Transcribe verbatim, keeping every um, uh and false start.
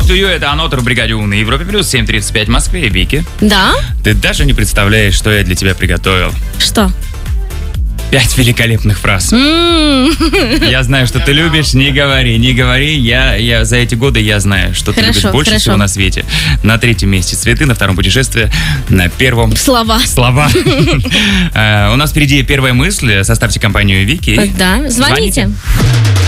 Talk to you, это Анотер в бригаде У на Европе плюс, семь тридцать пять в Москве. Вики. Да? Ты даже не представляешь, что я для тебя приготовил. Что? Пять великолепных фраз. М-м-м. Я знаю, что ты любишь. Не говори, не говори. Я, я за эти годы я знаю, что ты Хорошо, любишь больше хорошо. всего на свете. На третьем месте цветы, на втором путешествие, на первом Слова. слова. Э, У нас впереди первая мысль. Составьте компанию Вики. Да, звоните.